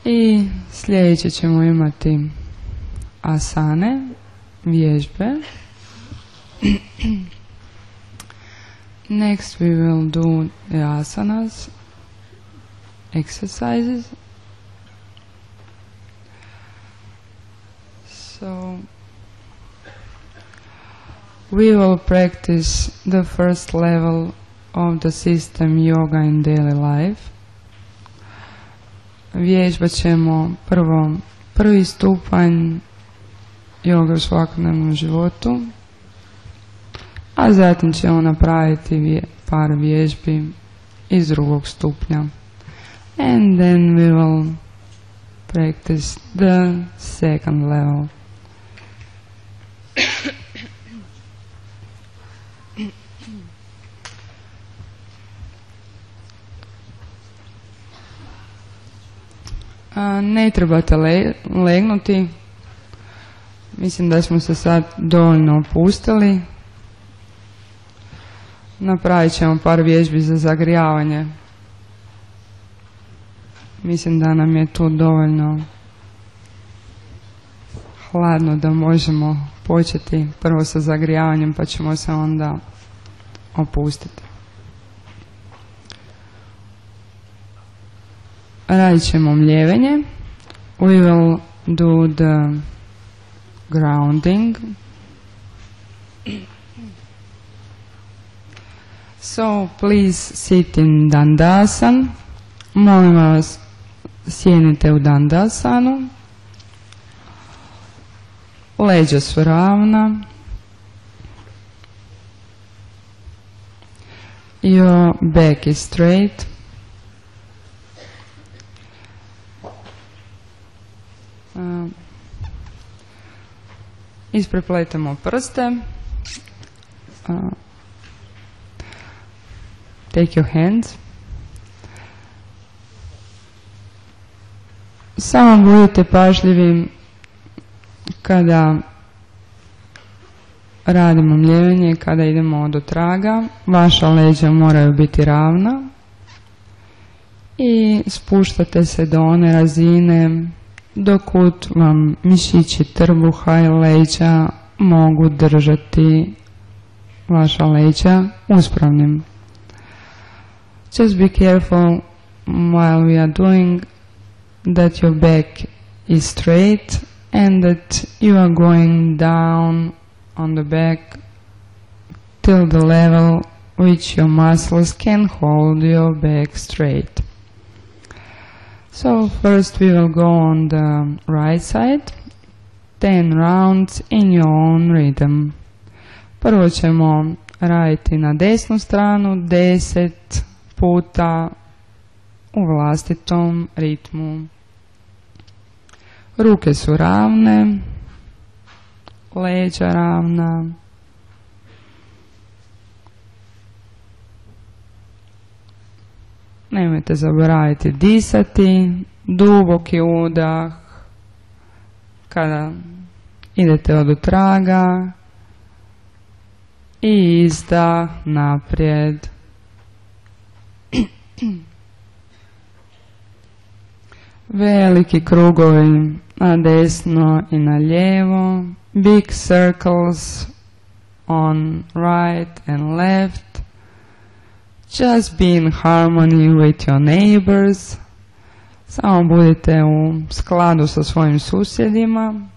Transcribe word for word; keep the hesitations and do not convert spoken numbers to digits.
I sljedeće ćemo imati asane, vježbe. Next we will do the asanas, exercises. So we will practice the first level of the system yoga in daily life. Vježbat ćemo prvo prvi stupanj joga u svakodnevnom životu, a zatim ćemo napraviti par vježbi iz drugog stupnja. And then we will practice the second level. Ne trebate le, legnuti. Mislim da smo se sad dovoljno opustili. Napravit ćemo par vježbi za zagrijavanje. Mislim da nam je tu dovoljno hladno da možemo početi prvo sa zagrijavanjem, pa ćemo se onda opustiti. Radit ćemo mljevenje. We will do the grounding. So please sit in Dandasan. Molim vas, sjednite u Dandasanu. Leđa su ravna. Your back is straight. Uh, isprepletemo prste. Uh, take your hands. Samo budite pažljivi kada radimo mljevenje, kada idemo od otraga. Vaša leđa moraju biti ravna i spuštate se do one razine dokud vam mišići trbuha i leđa mogu držati vaša leđa uspravnim. Just be careful while we are doing that your back is straight and that you are going down on the back till the level which your muscles can hold your back straight. So first we will go on the right side, ten rounds in your own rhythm. Prvo ćemo raditi na desnu stranu deset puta u vlastitom ritmu. Ruke su ravne, leđa ravna. Nemojte zaboraviti disati, duboki udah kada idete od otraga i izdah naprijed. Veliki krugovi na desno i na lijevo, big circles on right and left. Just be in harmony with your neighbors. Samo budite u skladu sa svojim susjedima.